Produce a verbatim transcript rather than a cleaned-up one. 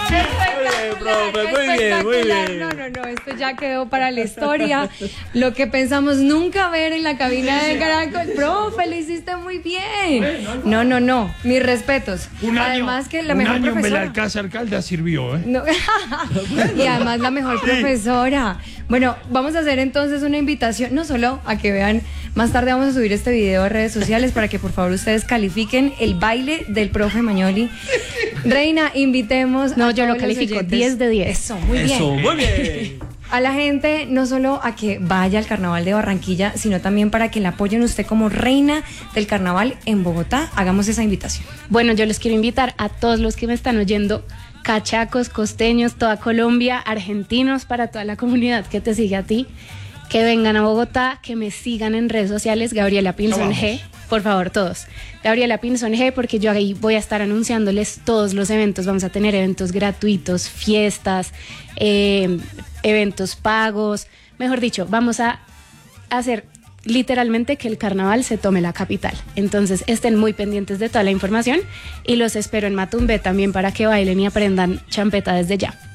profe, muy bien, muy bien. No, no, no, esto ya quedó para la historia. Lo que pensamos nunca ver en la cabina de Caracol. Profe, lo hiciste muy bien. No, no, no, mis respetos. Un año, además que la un mejor año profesora. Belalcázar Alcalde sirvió, ¿eh? No. Y además la mejor profesora. Bueno, vamos a hacer entonces una invitación, no solo a que vean, más tarde vamos a subir este video a redes sociales para que por favor ustedes califiquen el baile del profe Magnoli. Reina, invitemos. No, a yo lo todos los califico oyentes. diez de diez. Eso, muy bien. Eso, muy bien. A la gente, no solo a que vaya al Carnaval de Barranquilla, sino también para que la apoyen usted como reina del Carnaval en Bogotá. Hagamos esa invitación. Bueno, yo les quiero invitar a todos los que me están oyendo, cachacos, costeños, toda Colombia, argentinos, para toda la comunidad que te sigue a ti, que vengan a Bogotá, que me sigan en redes sociales, Gabriela Pinzón G, por favor, todos. Gabriela Pinzón G, porque yo ahí voy a estar anunciándoles todos los eventos. Vamos a tener eventos gratuitos, fiestas, eh, eventos pagos. Mejor dicho, vamos a hacer literalmente que el carnaval se tome la capital. Entonces estén muy pendientes de toda la información y los espero en Matumbé también para que bailen y aprendan champeta desde ya.